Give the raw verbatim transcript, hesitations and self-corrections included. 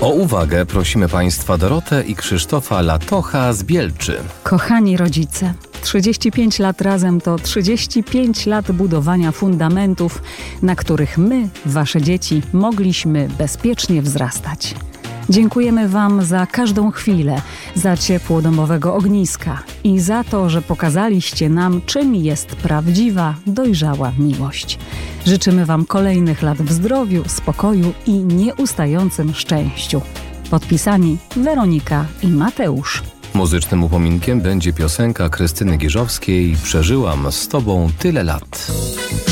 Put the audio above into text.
O uwagę prosimy Państwa Dorotę i Krzysztofa Latocha z Bielczy. Kochani rodzice, trzydzieści pięć lat razem to trzydzieści pięć lat budowania fundamentów, na których my, wasze dzieci, mogliśmy bezpiecznie wzrastać. Dziękujemy Wam za każdą chwilę, za ciepło domowego ogniska i za to, że pokazaliście nam, czym jest prawdziwa, dojrzała miłość. Życzymy Wam kolejnych lat w zdrowiu, spokoju i nieustającym szczęściu. Podpisani Weronika i Mateusz. Muzycznym upominkiem będzie piosenka Krystyny Gieżowskiej „Przeżyłam z Tobą tyle lat”.